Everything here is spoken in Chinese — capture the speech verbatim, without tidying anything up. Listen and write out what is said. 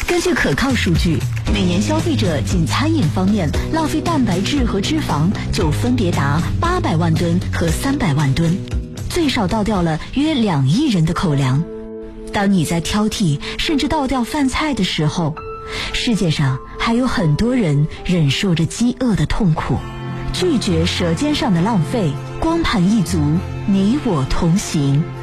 根据可靠数据，每年消费者仅餐饮方面浪费蛋白质和脂肪就分别达八百万吨和三百万吨，最少倒掉了约两亿人的口粮。当你在挑剔甚至倒掉饭菜的时候，世界上还有很多人忍受着饥饿的痛苦。拒绝舌尖上的浪费，光盘一族，你我同行。